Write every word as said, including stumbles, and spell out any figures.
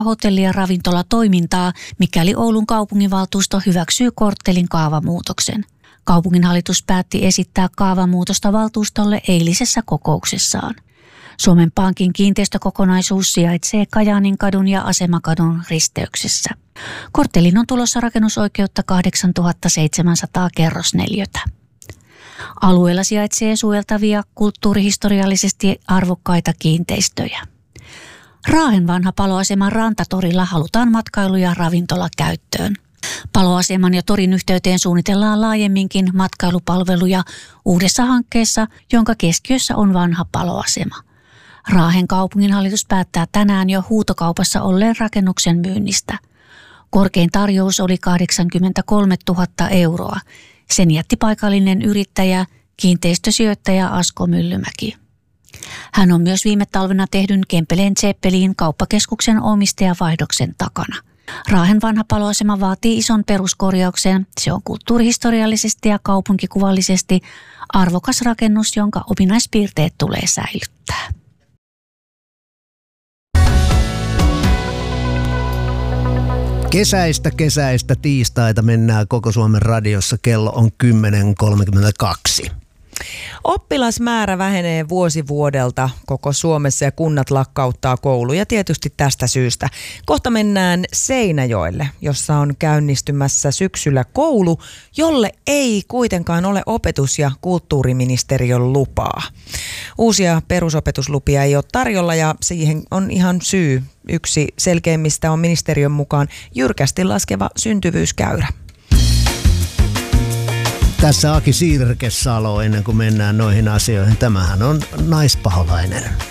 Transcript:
hotelli- ja ravintolatoimintaa, mikäli Oulun kaupunginvaltuusto hyväksyy korttelin kaavamuutoksen. Kaupunginhallitus päätti esittää kaavamuutosta valtuustolle eilisessä kokouksessaan. Suomen Pankin kiinteistökokonaisuus sijaitsee Kajaanin kadun ja Asemakadun risteyksessä. Korttelin on tulossa rakennusoikeutta kahdeksantuhattaseitsemänsataa kerrosneliötä. Alueella sijaitsee suojeltavia kulttuurihistoriallisesti arvokkaita kiinteistöjä. Raahen vanha paloaseman rantatorilla halutaan matkailu- ja ravintola käyttöön. Paloaseman ja torin yhteyteen suunnitellaan laajemminkin matkailupalveluja uudessa hankkeessa, jonka keskiössä on vanha paloasema. Raahen kaupunginhallitus päättää tänään jo huutokaupassa olleen rakennuksen myynnistä. Korkein tarjous oli kahdeksankymmentäkolmetuhatta euroa. Sen jätti paikallinen yrittäjä, kiinteistösijoittaja Asko Myllymäki. Hän on myös viime talvena tehdyn Kempeleen Zeppelin kauppakeskuksen omistajavaihdoksen takana. Raahen vanha paloasema vaatii ison peruskorjauksen. Se on kulttuurihistoriallisesti ja kaupunkikuvallisesti arvokas rakennus, jonka ominaispiirteet tulee säilyttää. Kesäistä kesäistä tiistaita mennään koko Suomen radiossa. Kello on kymmenen kolmekymmentäkaksi. Oppilasmäärä vähenee vuosi vuodelta koko Suomessa ja kunnat lakkauttaa kouluja tietysti tästä syystä. Kohta mennään Seinäjoelle, jossa on käynnistymässä syksyllä koulu, jolle ei kuitenkaan ole opetus- ja kulttuuriministeriön lupaa. Uusia perusopetuslupia ei ole tarjolla ja siihen on ihan syy. Yksi selkeimmistä on ministeriön mukaan jyrkästi laskeva syntyvyyskäyrä. Tässä Aki Siirkesalo ennen kuin mennään noihin asioihin. Tämähän on naispaholainen.